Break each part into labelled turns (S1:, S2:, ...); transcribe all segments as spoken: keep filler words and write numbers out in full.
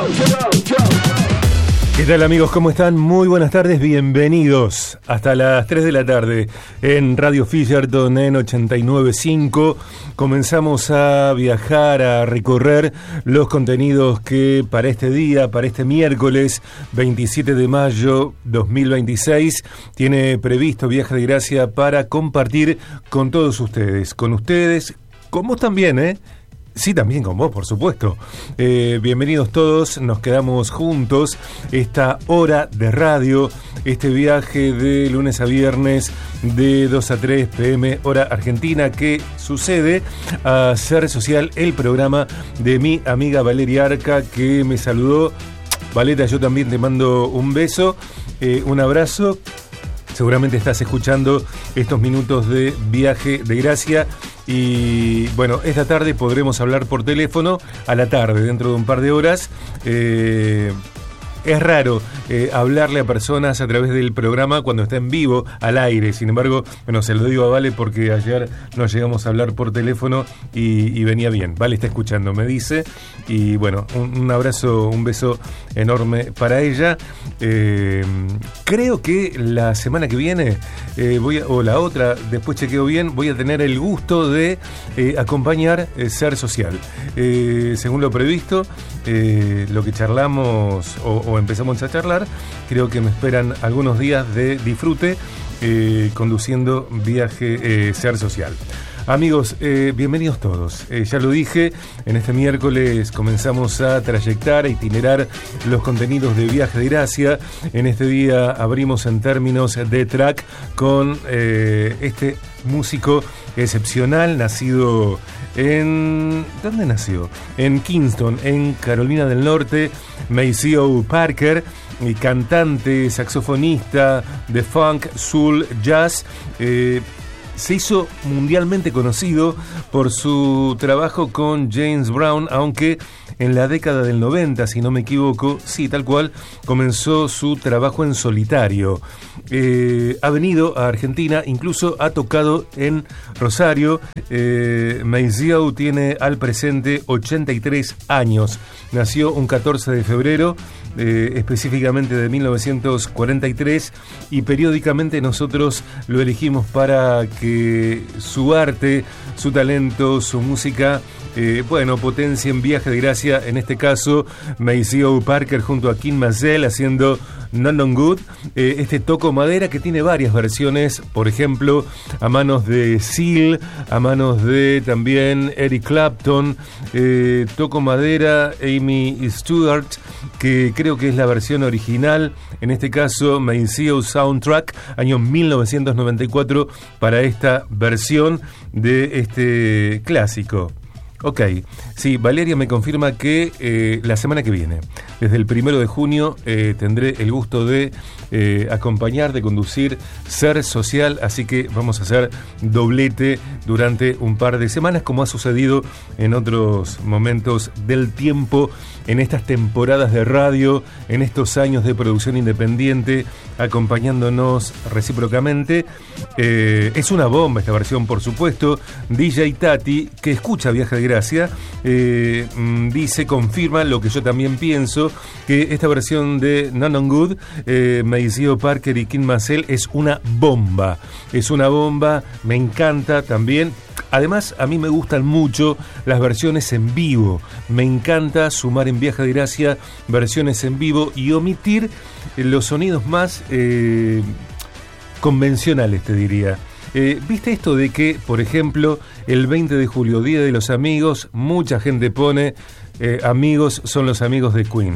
S1: ¿Qué tal, amigos? ¿Cómo están? Muy buenas tardes, bienvenidos hasta las tres de la tarde en Radio Fisherton en ochenta y nueve punto cinco. Comenzamos a viajar, a recorrer los contenidos que para este día, para este miércoles veintisiete de mayo dos mil veintiséis, tiene previsto Viaje de Gracia para compartir con todos ustedes, con ustedes, con vos también, ¿eh? Sí, también con vos, por supuesto. Eh, bienvenidos todos, nos quedamos juntos esta hora de radio, este viaje de lunes a viernes de dos a tres pm hora argentina que sucede a Ser Social, el programa de mi amiga Valeria Arca, que me saludó. Valeta, yo también te mando un beso, eh, un abrazo. Seguramente estás escuchando estos minutos de Viaje de Gracia. Y bueno, esta tarde podremos hablar por teléfono a la tarde, dentro de un par de horas. Eh, es raro eh, hablarle a personas a través del programa cuando está en vivo, al aire. Sin embargo, bueno, se lo digo a Vale porque ayer nos llegamos a hablar por teléfono y, y venía bien. Vale está escuchando, me dice. Y bueno, un, un abrazo, un beso enorme para ella. Eh, creo que la semana que viene, eh, voy a, o la otra, después chequeo bien, voy a tener el gusto de eh, acompañar eh, Ser Social. Eh, según lo previsto, eh, lo que charlamos o, o empezamos a charlar, creo que me esperan algunos días de disfrute eh, conduciendo Viaje eh, Ser Social. Amigos, eh, bienvenidos todos. Eh, ya lo dije, en este miércoles comenzamos a trayectar, a itinerar los contenidos de Viaje de Gracia. En este día abrimos en términos de track con eh, este músico excepcional, nacido en... ¿Dónde nació? En Kingston, en Carolina del Norte. Maceo Parker, cantante, saxofonista de funk, soul, jazz. Eh, Se hizo mundialmente conocido por su trabajo con James Brown, aunque en la década del noventa, si no me equivoco, sí, tal cual, comenzó su trabajo en solitario. Eh, ha venido a Argentina, incluso ha tocado en Rosario. Eh, Maceo tiene al presente ochenta y tres años. Nació un catorce de febrero, eh, específicamente de mil novecientos cuarenta y tres, y periódicamente nosotros lo elegimos para que su arte, su talento, su música, eh, bueno, potencien Viaje de Gracia. En este caso, Maceo Parker junto a Kim Mazel haciendo None on Good, eh, este toco madera que tiene varias versiones, por ejemplo, a manos de Seal, a manos de también Eric Clapton, eh, toco madera Amy Stewart, que creo que es la versión original, en este caso Maceo Soundtrack, año mil novecientos noventa y cuatro, para esta versión de este clásico. Ok, sí, Valeria me confirma que eh, la semana que viene, desde el primero de junio, eh, tendré el gusto de eh, acompañar, de conducir Ser Social, así que vamos a hacer doblete durante un par de semanas, como ha sucedido en otros momentos del tiempo, en estas temporadas de radio, en estos años de producción independiente, acompañándonos recíprocamente. Eh, es una bomba esta versión, por supuesto. D J Tati, que escucha Viaje de Gracia, eh, dice, confirma lo que yo también pienso, que esta versión de None on Good, eh, Maceo Parker y Kim Mazel, es una bomba. Es una bomba, me encanta también. Además, a mí me gustan mucho las versiones en vivo. Me encanta sumar en Viaje de Gracia versiones en vivo y omitir los sonidos más eh, convencionales, te diría. Eh, ¿Viste esto de que, por ejemplo, el veinte de julio, Día de los Amigos, mucha gente pone eh, amigos son los amigos de Queen?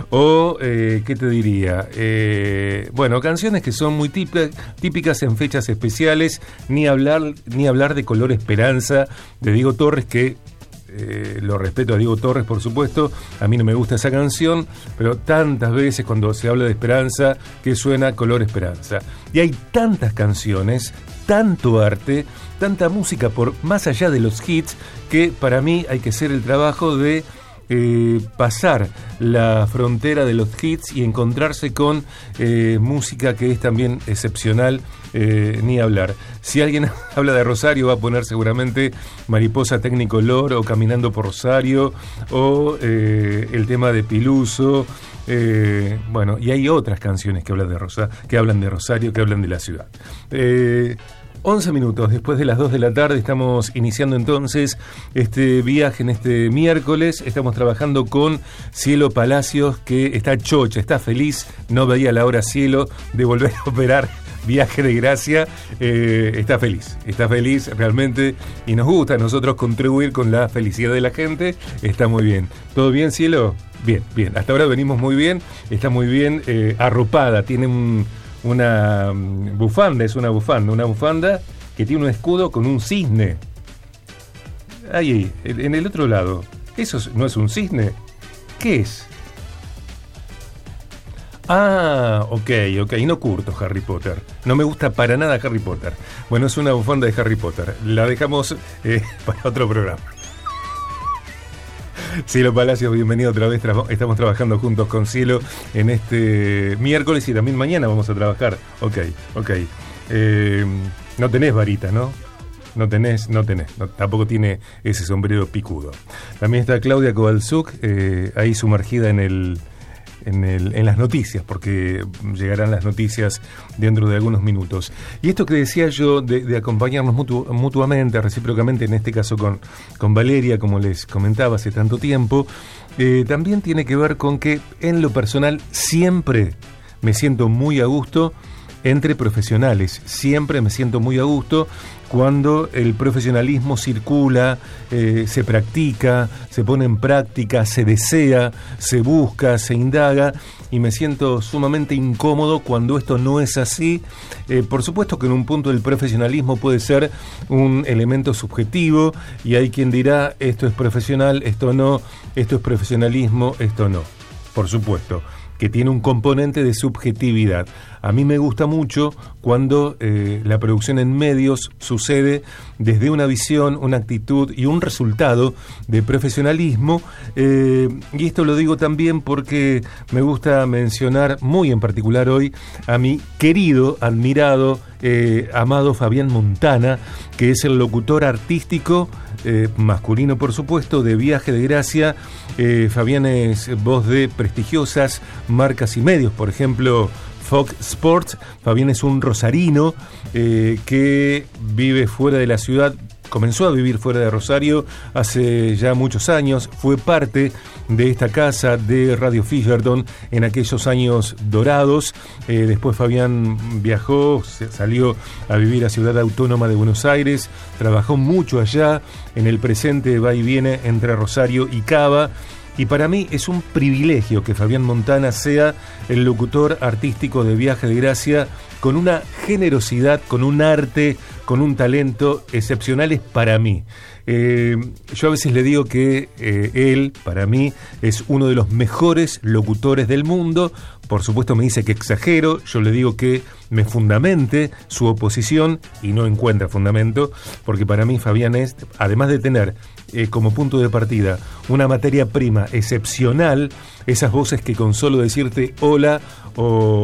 S1: O, eh, ¿qué te diría? Eh, bueno, canciones que son muy típicas, típicas en fechas especiales, ni hablar, ni hablar de Color Esperanza, de Diego Torres, que Eh, lo respeto a Diego Torres, por supuesto. A mí no me gusta esa canción, pero tantas veces cuando se habla de esperanza, que suena Color Esperanza. Y hay tantas canciones, tanto arte, tanta música por más allá de los hits, que para mí hay que hacer el trabajo de eh, pasar la frontera de los hits y encontrarse con eh, música que es también excepcional, eh, ni hablar. Si alguien habla de Rosario va a poner seguramente Mariposa Technicolor o Caminando por Rosario o eh, el tema de Piluso. Eh, bueno, y hay otras canciones que hablan de Rosa, que hablan de Rosario, que hablan de la ciudad. Eh, once minutos después de las dos de la tarde estamos iniciando entonces este viaje en este miércoles. Estamos trabajando con Cielo Palacios, que está chocha, está feliz, no veía la hora Cielo de volver a operar Viaje de Gracia. Eh, está feliz, está feliz realmente, y nos gusta a nosotros contribuir con la felicidad de la gente. Está muy bien. ¿Todo bien, Cielo? Bien, bien. Hasta ahora venimos muy bien, está muy bien eh, arropada, tiene un, una bufanda, es una bufanda, una bufanda que tiene un escudo con un cisne. Ahí, en el otro lado. ¿Eso no es un cisne? ¿Qué es? Ah, ok, ok, no curto Harry Potter. No me gusta para nada Harry Potter. Bueno, es una bufanda de Harry Potter. La dejamos eh, para otro programa. Cielo Palacios, bienvenido otra vez. Tra- estamos trabajando juntos con Cielo en este miércoles y también mañana vamos a trabajar. Ok, ok. Eh, no tenés varita, ¿no? No tenés, no tenés. No, tampoco tiene ese sombrero picudo. También está Claudia Kowalczuk, eh, ahí sumergida en el... En, el, en las noticias, porque llegarán las noticias dentro de algunos minutos. Y esto que decía yo de, de acompañarnos mutu, mutuamente, recíprocamente, en este caso con, con Valeria, como les comentaba hace tanto tiempo, eh, también tiene que ver con que en lo personal siempre me siento muy a gusto entre profesionales, siempre me siento muy a gusto cuando el profesionalismo circula, eh, se practica, se pone en práctica, se desea, se busca, se indaga, y me siento sumamente incómodo cuando esto no es así. Eh, por supuesto que en un punto el profesionalismo puede ser un elemento subjetivo, y hay quien dirá, esto es profesional, esto no, esto es profesionalismo, esto no. Por supuesto que tiene un componente de subjetividad. A mí me gusta mucho cuando eh, la producción en medios sucede desde una visión, una actitud y un resultado de profesionalismo, eh, y esto lo digo también porque me gusta mencionar muy en particular hoy a mi querido, admirado, eh, amado Fabián Montana, que es el locutor artístico, eh, masculino por supuesto, de Viaje de Gracia. eh, Fabián es voz de prestigiosas marcas y medios, por ejemplo Fox Sports. Fabián es un rosarino eh, que vive fuera de la ciudad, comenzó a vivir fuera de Rosario hace ya muchos años, fue parte de esta casa de Radio Fisherton en aquellos años dorados. Eh, después Fabián viajó, se salió a vivir a Ciudad Autónoma de Buenos Aires, trabajó mucho allá, en el presente va y viene entre Rosario y Cava. Y para mí es un privilegio que Fabián Montana sea el locutor artístico de Viaje de Gracia, con una generosidad, con un arte, con un talento excepcionales para mí. Eh, yo a veces le digo que eh, él, para mí, es uno de los mejores locutores del mundo. Por supuesto me dice que exagero, yo le digo que me fundamente su oposición y no encuentra fundamento, porque para mí Fabián es, además de tener eh, como punto de partida una materia prima excepcional, esas voces que con solo decirte hola o,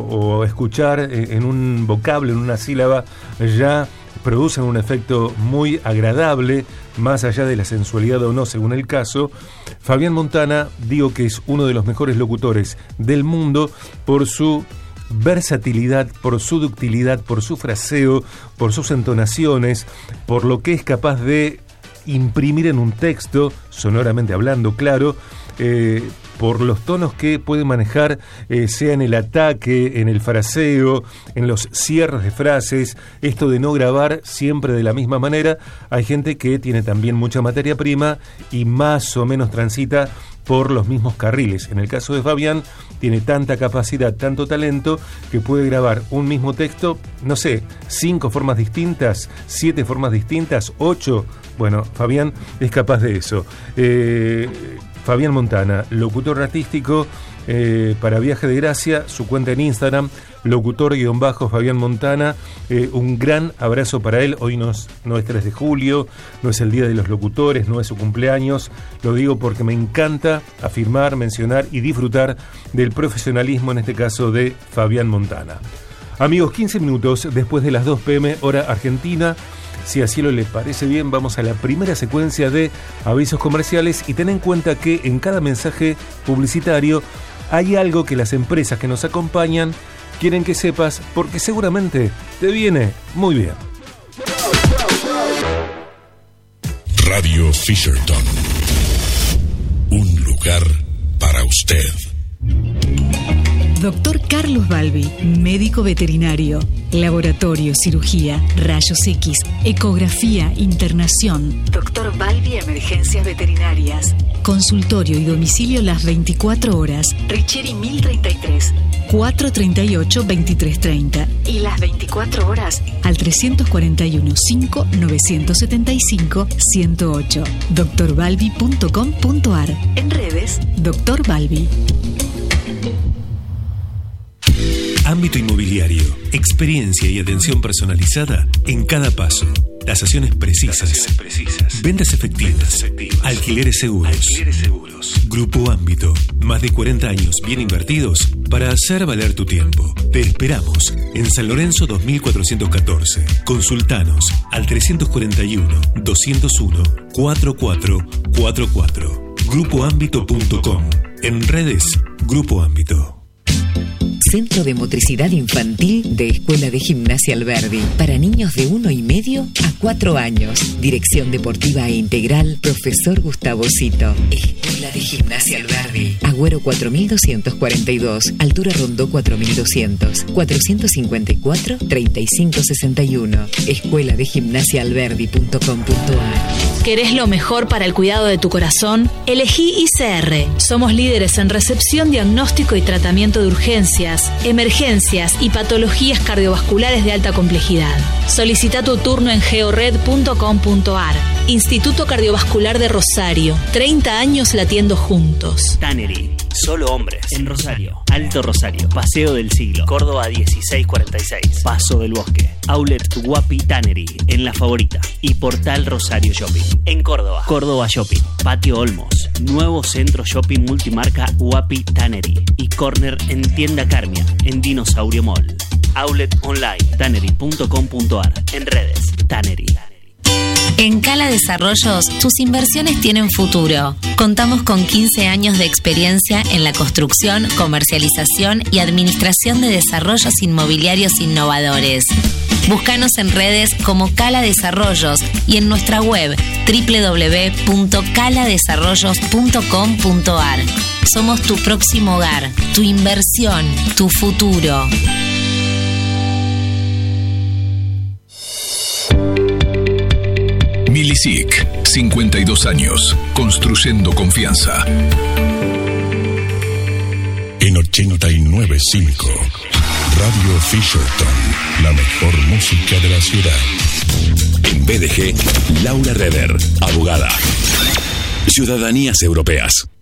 S1: o escuchar en un vocablo, en una sílaba, ya producen un efecto muy agradable, más allá de la sensualidad o no, según el caso. Fabián Montana, digo que es uno de los mejores locutores del mundo por su versatilidad, por su ductilidad, por su fraseo, por sus entonaciones, por lo que es capaz de imprimir en un texto, sonoramente hablando, claro, eh, por los tonos que puede manejar, eh, sea en el ataque, en el fraseo, en los cierres de frases, esto de no grabar siempre de la misma manera. Hay gente que tiene también mucha materia prima y más o menos transita por los mismos carriles. En el caso de Fabián, tiene tanta capacidad, tanto talento, que puede grabar un mismo texto, no sé, cinco formas distintas, siete formas distintas, ocho. Bueno, Fabián es capaz de eso. Eh, Fabián Montana, locutor artístico eh, para Viaje de Gracia, su cuenta en Instagram, locutor-Fabián Montana. Eh, un gran abrazo para él. Hoy no es, no es tres de julio, no es el Día de los Locutores, no es su cumpleaños. Lo digo porque me encanta afirmar, mencionar y disfrutar del profesionalismo, en este caso de Fabián Montana. Amigos, quince minutos después de las dos pm hora argentina. Si a Cielo le parece bien, vamos a la primera secuencia de avisos comerciales y ten en cuenta que en cada mensaje publicitario hay algo que las empresas que nos acompañan quieren que sepas, porque seguramente te viene muy bien.
S2: Radio Fisherton. Un lugar para usted.
S3: Doctor Carlos Balbi, médico veterinario, laboratorio, cirugía, rayos X, ecografía, internación. Doctor Balbi, emergencias veterinarias. Consultorio y domicilio las veinticuatro horas. Richieri mil treinta y tres, cuatrocientos treinta y ocho, veintitrés treinta. Y las veinticuatro horas al trescientos cuarenta y uno, cinco, novecientos setenta y cinco, ciento ocho. doctor balbi punto com punto ar. En redes, Doctor Balbi.
S4: Ámbito inmobiliario, experiencia y atención personalizada en cada paso. Tasaciones precisas. Tasaciones precisas. Ventas efectivas. Ventas efectivas. Alquileres seguros. Alquileres seguros. Grupo Ámbito. Más de cuarenta años bien invertidos para hacer valer tu tiempo. Te esperamos en San Lorenzo dos mil cuatrocientos catorce. Consultanos al trescientos cuarenta y uno, doscientos uno, cuarenta y cuatro cuarenta y cuatro. grupo ámbito punto com. En redes, Grupo Ámbito.
S5: Centro de Motricidad Infantil de Escuela de Gimnasia Alberdi. Para niños de uno y medio a cuatro años. Dirección Deportiva e Integral, Profesor Gustavo Cito. Escuela de Gimnasia Alberdi. Agüero cuatro mil doscientos cuarenta y dos. Altura Rondó cuatro mil doscientos. cuatrocientos cincuenta y cuatro, treinta y cinco sesenta y uno. escuela de gimnasia alberdi punto com punto ar.
S6: ¿Querés lo mejor para el cuidado de tu corazón? Elegí I C R. Somos líderes en recepción, diagnóstico y tratamiento de urgencias, emergencias y patologías cardiovasculares de alta complejidad. Solicita tu turno en geored punto com punto ar. Instituto Cardiovascular de Rosario. treinta años latiendo juntos.
S7: Tannery. Solo hombres. En Rosario. Alto Rosario. Paseo del Siglo. Córdoba dieciséis cuarenta y seis. Paso del Bosque. Outlet Guapi Tannery. En La Favorita. Y Portal Rosario Shopping. En Córdoba. Córdoba Shopping. Patio Olmos. Nuevo centro shopping multimarca Guapi Tannery. Y corner en Tienda Carmia. En Dinosaurio Mall. Outlet online. tannery punto com punto ar. En redes. Tannery.
S8: En Cala Desarrollos, tus inversiones tienen futuro. Contamos con quince años de experiencia en la construcción, comercialización y administración de desarrollos inmobiliarios innovadores. Búscanos en redes como Cala Desarrollos y en nuestra web doble u doble u doble u punto cala desarrollos punto com punto ar. Somos tu próximo hogar, tu inversión, tu futuro.
S2: Milisic, cincuenta y dos años, construyendo confianza. En ochenta y nueve punto cinco, Radio Fisherton, la mejor música de la ciudad. En B D G, Laura Reder, abogada. Ciudadanías europeas.